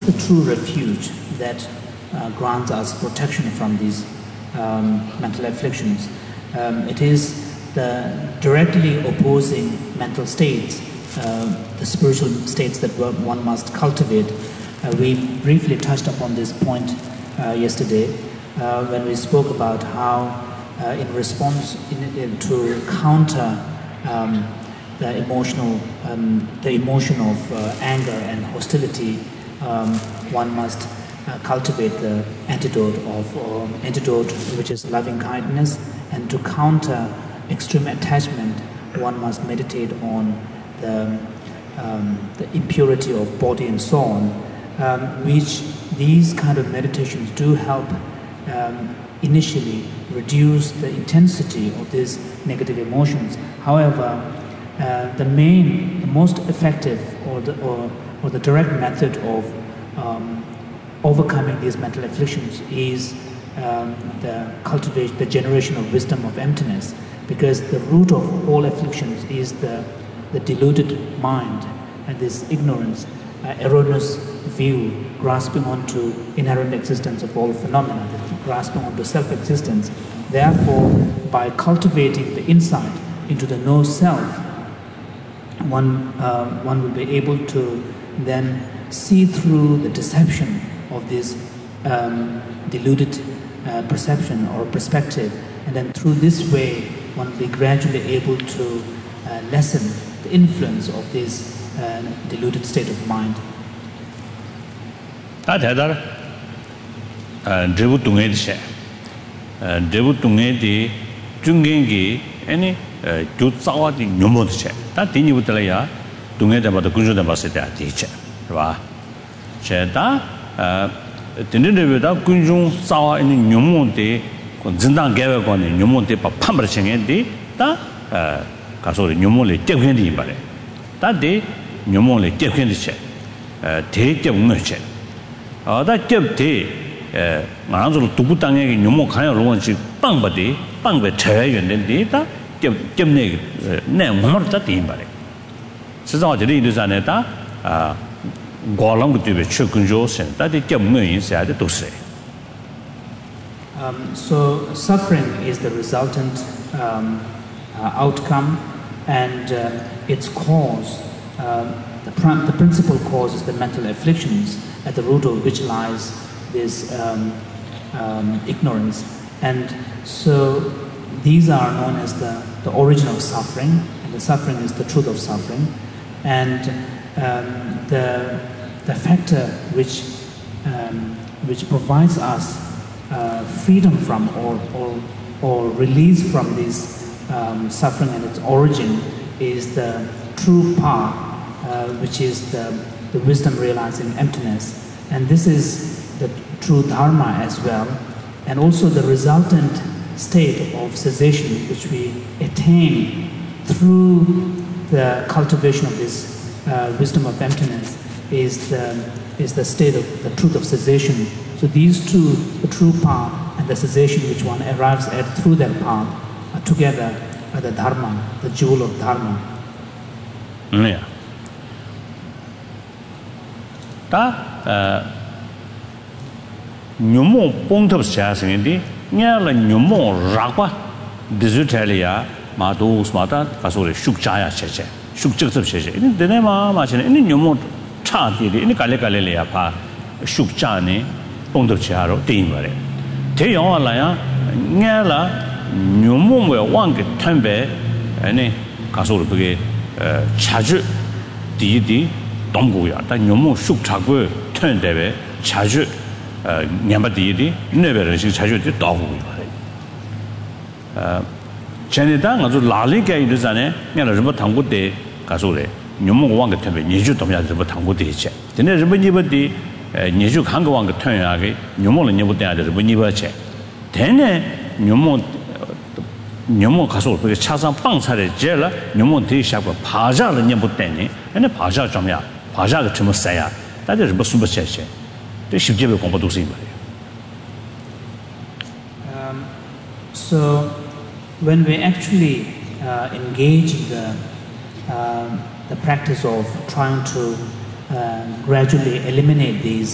the true refuge that grants us protection from these mental afflictions. It is the directly opposing mental states, the spiritual states that one must cultivate. We briefly touched upon this point yesterday when we spoke about how in response to counter the emotion of anger and hostility, one must cultivate the antidote which is loving kindness, and to counter extreme attachment one must meditate on the impurity of body and so on, which these kind of meditations do help initially reduce the intensity of these negative emotions. However, the most effective or the direct method of overcoming these mental afflictions is the generation of wisdom of emptiness, because the root of all afflictions is the deluded mind and this ignorance, erroneous view, grasping onto inherent existence of all phenomena, grasping onto self-existence. Therefore, by cultivating the insight into the no-self, one will be able to then see through the deception of this deluded perception or perspective, and then through this way one will be gradually able to lessen the influence of this deluded state of mind. So suffering is the resultant outcome, and its cause, the principal cause is the mental afflictions, at the root of which lies this ignorance. And so these are known as the origin of suffering, and the suffering is the truth of suffering. And the factor which provides us freedom from or release from this suffering and its origin is the true path, which is the wisdom realizing emptiness. And this is the true dharma as well, and also the resultant state of cessation which we attain through the cultivation of this wisdom of emptiness is the state of the truth of cessation. So these two, the true path and the cessation which one arrives at through that path, are together are the dharma, the jewel of dharma. Yeah. Nyumo pongtop siasing di nyala nyumo rakpa dizutalia madu smata kasore shukchaya cheche shukchak cheche ini dene ma chene ini nyumo cha di ini kale le ya pha shukcha ne pongtop chiaro tin bare te yong la ya nyala nyumo we wang ge thambe ane kasore bege chaju di 동고야 다 너무 숙차고 턴데베 자주 냠바디디 네베르시 자주 떠고 전에다 아주 라리게 이르잖아요. 내가 좀 당고대 가서래. 너무 왕게 턴베 니주 동야 좀 당고대 있지. 근데 좀 니버디 니주 한거 왕게 턴야게 너무는 니버대 아들 뭐 니버체. 되네 너무 가서 그 차상 빵차를 제라 너무 대샤고 바자를 니버대네. 근데 바자 좀야 바자가 좀 써야 다들 뭐 숨버체체 또 쉽게 공부도 쓰이 말이에요. So when we actually engage in the practice of trying to gradually eliminate these